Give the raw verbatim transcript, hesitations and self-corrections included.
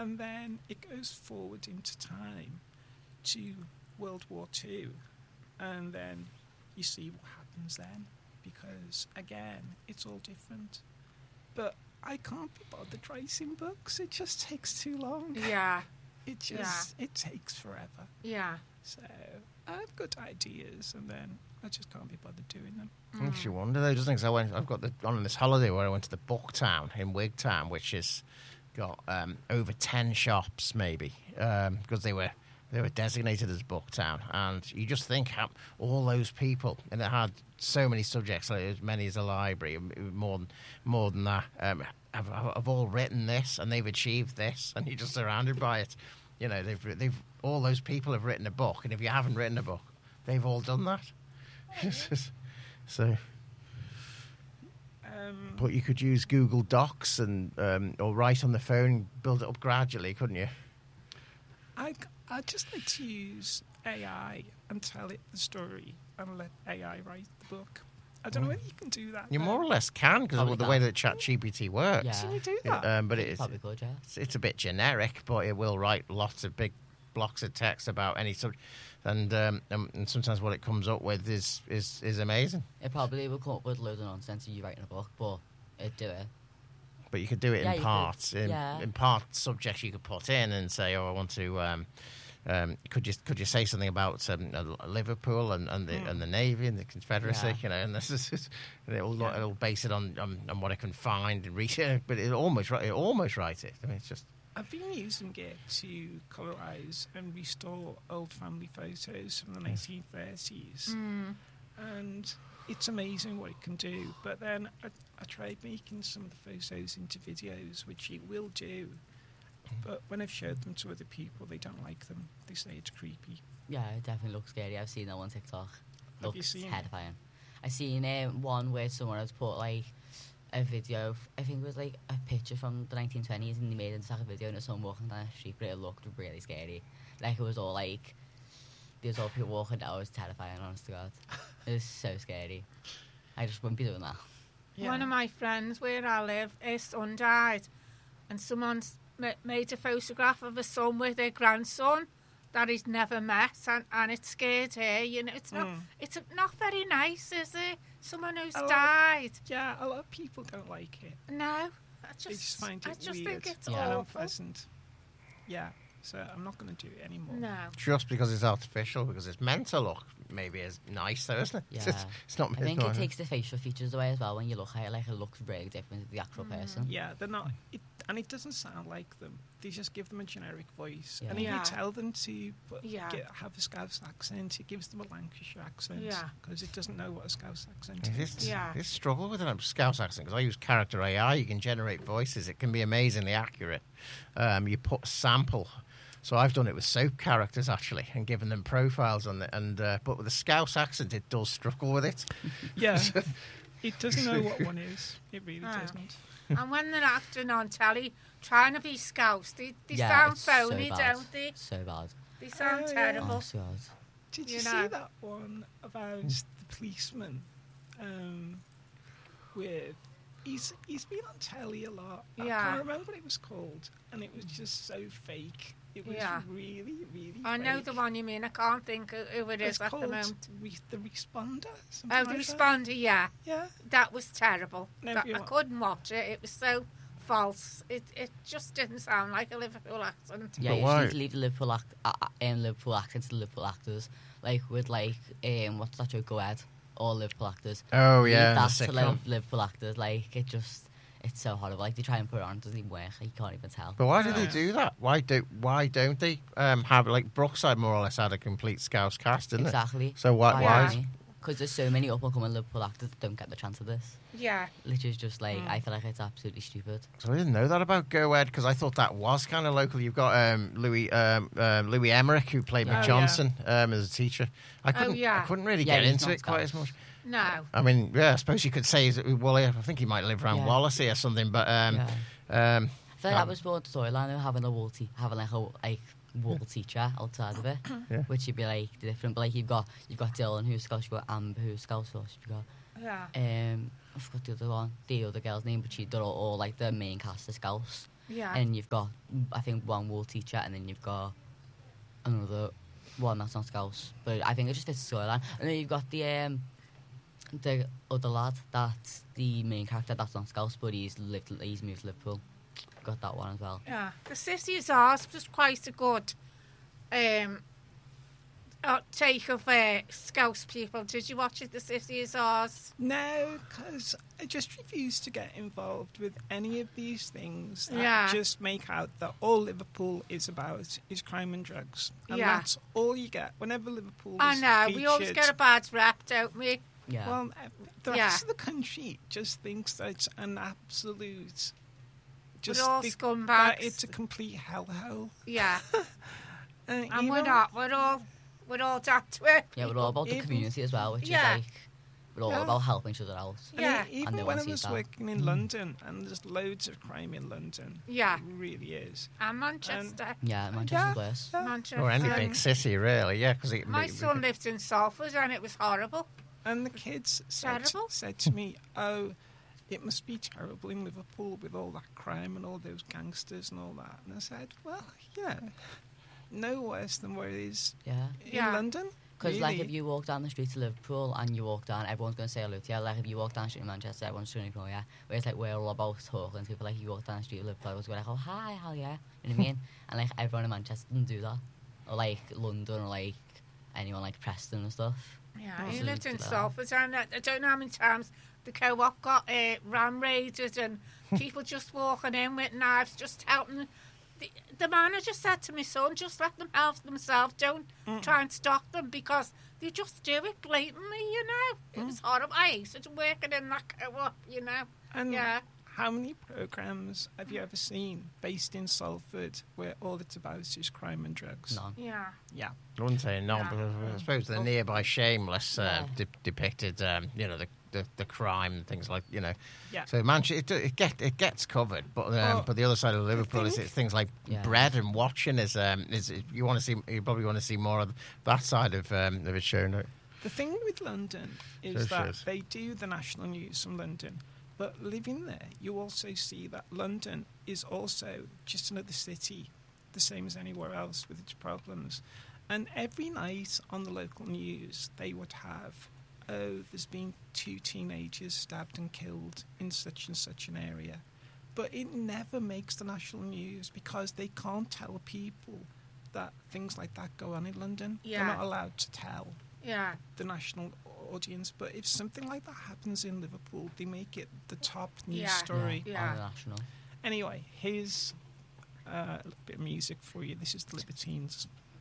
And then it goes forward into time to World War Two, and then you see what happens then, because, again, it's all different. But I can't be bothered writing books. It just takes too long. Yeah. It just, it takes forever. Yeah. So I have good ideas, and then I just can't be bothered doing them. Makes you wonder, though, doesn't it? 'Cause I went, I've got the, on this holiday where I went to the Book Town in Wigtown, which has got um, over ten shops, maybe, because um, they were they were designated as Book Town. And you just think how all those people, and it had so many subjects, like as many as a library, more than more than that, um, have, have all written this, and they've achieved this, and you're just surrounded by it. You know, they've they've all those people have written a book, and if you haven't written a book, they've all done that. So, Um, but you could use Google Docs and um, or write on the phone, and build it up gradually, couldn't you? I, I just like to use A I and tell it the story and let A I write the book. I don't know whether you can do that. You though. more or less can, because of Probably the way can. that ChatGPT works. Yeah. Can you do Yeah, that? um, but it's, Probably good, yeah. it's it's a bit generic, but it will write lots of big blocks of text about any subject, and, um, and and sometimes what it comes up with is is, is amazing. It probably will come up with loads of nonsense if you writing a book, but it'd do it. But you could do it Yeah, in you could. parts, in, Yeah. in part subjects you could put in and say, oh, I want to. Um, um, could you could you say something about um, uh, Liverpool and, and the Mm. and the Navy and the Confederacy? Yeah. You know, and this is and it'll Yeah. it'll base it on, on on what it can find and reach it, but it almost it almost write it. I mean, it's just. I've been using it to colorise and restore old family photos from the nineteen thirties. And it's amazing what it can do. But then I, I tried making some of the photos into videos, which it will do. But when I've showed them to other people, they don't like them. They say it's creepy. Yeah, it definitely looks scary. I've seen that on TikTok. Have you Looks seen it? terrifying. I seen um, one where someone has put like a video. Of, I think it was like a picture from the nineteen twenties, and they made it into like a video, and it's someone walking down the street, but it looked really scary. Like it was all like there's all people walking down. It was terrifying. Honest to God, it was so scary. I just wouldn't be doing that. One of my friends where I live, her son died, and someone's ma- made a photograph of a son with their grandson that he's never met, and, and it scared her. You know, it's not Mm. it's not very nice, is it? Someone who's A lot- died. Yeah, a lot of people don't like it. No, I They just just, find it I just weird think it's Yeah. and awful. unpleasant. Yeah, so I'm not going to do it anymore. No. Just because it's artificial, because it's meant to look maybe as nice, though, isn't it? Yeah. It's, it's not. I it's think not, it takes the facial features away as well when you look at it. Like it looks really different to the actual person. Yeah, they're not, it, and it doesn't sound like them. They just give them a generic voice, Yeah. and if Yeah. you tell them to put, Yeah. get, have a Scouse accent, it gives them a Lancashire accent. Yeah. Because it doesn't know what a Scouse accent This, is. Yeah. this struggle with a Scouse accent, because I use character A I, you can generate voices. It can be amazingly accurate. Um, you put a sample. So I've done it with soap characters, actually, and given them profiles on it. And uh, but with a Scouse accent, it does struggle with it. Yeah, it doesn't know what one is. It really Ah. doesn't. And when they're acting on telly, trying to be Scouse, they, they Yeah, sound it's so phony, bad. don't they? So bad. They sound Oh, yeah. terrible. Honest to God. Did you, You see know. that one about the policeman? Um, with he's he's been on telly a lot. I Yeah. can't remember what it was called, and it was just so fake. It was Yeah. really, really. I know fake. the one you mean. I can't think who who it It's is at the called moment. Re- the Responder. something Oh, the like that. responder, yeah. Yeah. That was terrible. No, That- you I what? couldn't watch it. It was so false. It it just didn't sound like a Liverpool accent. Yeah, But you why? just need to leave the Liverpool, act, uh, uh, um, Liverpool accents to Liverpool actors. Like with like, um, what's that show, Go Ahead? All Liverpool actors. Oh, Leave yeah, the that to sitcom. Liv- Liverpool actors. Like, it just, it's so horrible. Like, they try and put it on, it doesn't even work. You can't even tell. But why do they Yeah. do that? Why do why don't they um, have like Brookside more or less had a complete Scouse cast, didn't Exactly. it? So why why? Is, Because there's so many up-and-coming Liverpool actors that don't get the chance of this. Yeah. Which is just like, Mm. I feel like it's absolutely stupid. so I didn't know that about Go Ed, because I thought that was kind of local. You've got um, Louis um, um, Louis Emmerich, who played Oh, Mick yeah. Johnson um, as a teacher. I Oh, couldn't yeah. I couldn't really Yeah, get he's into not it quite as Scouse. much. No. I mean, yeah, I suppose you could say is it Wally. I think he might live around Yeah. Wallasey or something. But um, Yeah. um, I feel like that was more the storyline of having a wall te- having like a like wall teacher outside of it, Yeah. which would be like different. But like you've got you've got Dylan who's Scouse, you've got Amber who's Scouse, you've got Yeah. um I forgot the other one, the other girl's name, but she they're all, all like the main cast of Scouse. Yeah. And you've got, I think, one wool teacher, and then you've got another one that's not Scouse. But I think it just fits the storyline. And then you've got the um, the other lad that's the main character that's not Scouse, but he's lived, he's moved to Liverpool. Got that one as well. Yeah. The City is Ours was quite a good um, uh, take of uh, Scouse people. Did you watch it, The City is Ours? No, because I just refuse to get involved with any of these things that Yeah. just make out that all Liverpool is about is crime and drugs. And Yeah. that's all you get whenever Liverpool I is know, featured. we always get a bad rap, don't we? Yeah. Well, uh, the Yeah. rest of the country just thinks that it's an absolute... Just all think scumbags. that it's a complete hellhole. Yeah. Uh, And you we're know, not. We're all, we're all that to it. yeah, we're all about the even- community as well, which Yeah. is like, we're all Yeah. about helping each other out. and Yeah. e- even And no when one I sees was that. working in London, and there's loads of crime in London. Yeah. It really is. And Manchester. Yeah, Manchester's Yeah. worse. Yeah. Manchester. Or any Um, big city, really, yeah. Because My son lived in Salford and it was horrible. And the kids said, Terrible. said to me, oh, it must be terrible in Liverpool with all that crime and all those gangsters and all that. And I said, well, yeah, no worse than where it is Yeah. in Yeah. London. Because, like, really. if you walk down the street to Liverpool and you walk down, everyone's going to say hello to you. Like, if you walk down the street in Manchester, everyone's trying to ignore you. Whereas, like, we're all about talking to people. Like, you walk down the street in Liverpool, everyone's going like, oh, hi, how are you? You know what I mean? And, like, everyone in Manchester doesn't do that. Or, like, London or, like, anyone like Preston and stuff. Yeah, Oh, he so lived in it's like Salford and I I don't know how many times the co-op got uh, ram raided and people just walking in with knives, just helping. The, the manager said to my son, just let them help themselves. Don't try and stop them because they just do it blatantly, you know. It was horrible. I hated working in that co-op, you know. And Yeah. how many programmes have you ever seen based in Salford where all it's about is crime and drugs? None. Yeah. Yeah. I wouldn't say no, Yeah. but I suppose the nearby Shameless uh, Yeah. de- depicted, um, you know, the, the the crime and things like, you know. Yeah. So Manchester, it, it get it gets covered, but um, Well, but the other side of Liverpool is think- it's things like Yeah. bread and watching is um is you want to see you probably want to see more of that side of um of it shown. don't you? The thing with London is Sure, that sure. they do the national news from London, but living there, you also see that London is also just another city, the same as anywhere else with its problems. And every night on the local news, they would have, oh, there's been two teenagers stabbed and killed in such and such an area. But it never makes the national news because they can't tell people that things like that go on in London. Yeah. They're not allowed to tell Yeah. the national audience, but if something like that happens in Liverpool, they make it the top news Yeah. story. Yeah. On the national. Anyway, here's uh, a little bit of music for you. This is the Libertines.